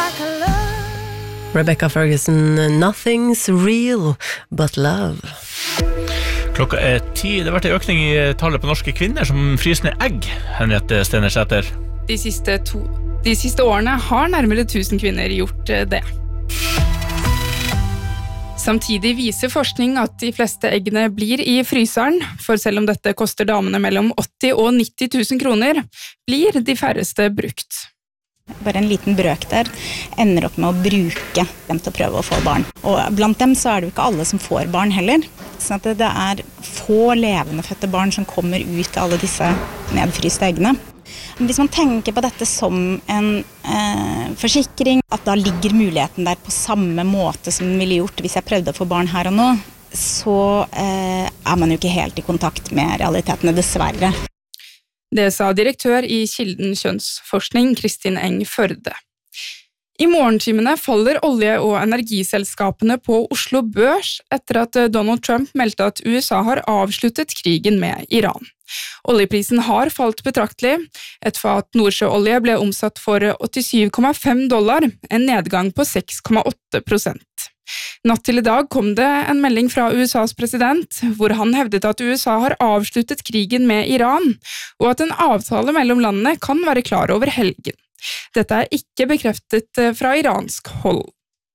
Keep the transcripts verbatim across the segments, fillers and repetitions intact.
Rebecca Ferguson, Nothing's real but love. Klokka er ti. Det har vært en økning i tallet på norske kvinner som fryser ned egg, Henriette Stenersæter. De siste, to, de siste årene har nærmere tusen kvinner gjort det. Samtidig viser forskning at de fleste eggene blir i fryseren, for selv om dette koster damene mellom åtti og nitti tusen kroner, blir de færreste brukt. Bare en liten brøk der ender opp med å bruke dem til å prøve å få barn. Og blant dem så er det jo ikke alle som får barn heller. Så at det er få levende fødte barn som kommer ut av alle disse nedfryste eggene. Men hvis man tenker på dette som en eh, forsikring, at da ligger muligheten der på samme måte som den ville gjort hvis jeg prøvde å få barn her og nå, så eh, er man jo ikke helt i kontakt med realitetene, dessverre. Det sa direktør i Kilden kjønnsforskning, Kristin Eng Førde. I morgentimene faller olje- og energiselskapene på Oslo Børs etter at Donald Trump meldte at U S A har avsluttet krigen med Iran. Oljeprisen har falt betraktelig. Et fat nordsjøolje ble omsatt for åttisyv komma fem dollar, en nedgang på seks komma åtte prosent. Natt til i dag kom det en melding fra U S A's president, hvor han hevdet at U S A har avsluttet krigen med Iran, og at en avtale mellom landene kan være klar over helgen. Dette er ikke bekreftet fra iransk hold.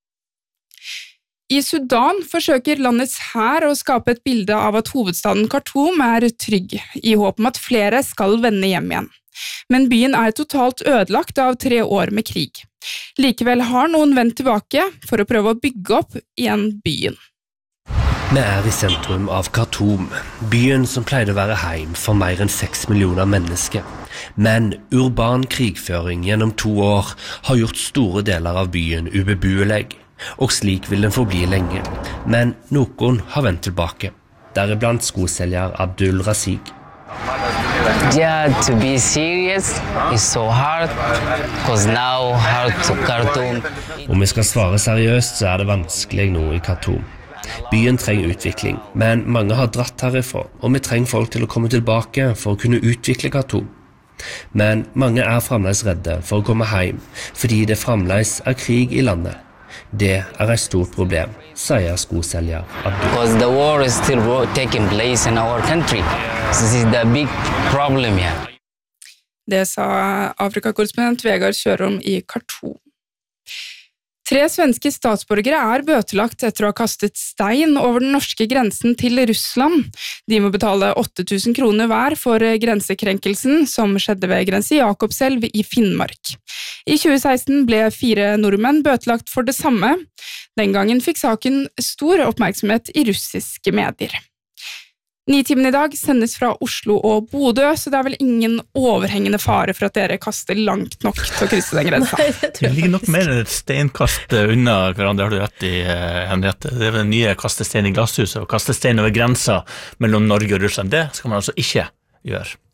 I Sudan forsøker landets hær å skape et bilde av at hovedstaden Khartoum er trygg, i håp om at flere skal vende hjem igjen. Men byen er totalt ødelagt av tre år med krig. Likevel har noen vendt tilbake for å prøve å bygge opp igjen byen. Vi er i sentrum av Khartoum, byen som pleide å være heim for mer enn seks millioner mennesker. Men urban krigføring gjennom to år har gjort store deler av byen ubeboelig, og slik vil den forbli lenge. Men noen har vendt tilbake, deriblant skoselger Abdul Rasig. Yeah, to be serious is so hard, because now hard to Khartoum. Om vi skal svare seriøst, så er det vanskelig nå i Khartoum. Byen trenger utvikling, men mange har dratt herifra, og vi trenger folk til å komme tilbake for å kunne utvikle Khartoum. Men mange er fremdeles redde for å komme hjem, fordi det fremdeles er krig i landet. Det er et stort problem, sier skoselger Abdul. Because the war is still taking place in our country. This is the big problem here. Det sa Afrikakorrespondent Vegard Kjørom i Khartoum. Tre svenske statsborgere er bøtelagt etter å ha kastet stein over den norske grensen til Russland. De må betale åtte tusen kroner hver for grensekrenkelsen som skjedde ved grense Jakobselv i Finnmark. I tjue seksten ble fire nordmenn bøtelagt for det samme. Den gangen fikk saken stor oppmerksomhet i russiske medier. Nitimen i dag sendes fra Oslo og Bodø, så det er vel ingen overhengende fare for at dere kaster langt nok til å krysse den grensa. Det ligger nok mer enn et steinkast unna hverandre, har du rett i, Henriette. Det er den nye kaste stein i glasshuset, og kaste stein over grensa mellom Norge og Russland. Det skal man altså ikke gjøre.